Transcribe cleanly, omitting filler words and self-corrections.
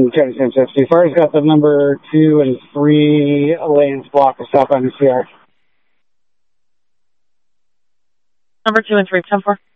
County 1050. Fire's got the number 2 and 3 lanes blocked to stop on the CR. Number 2 and 3, 10-4.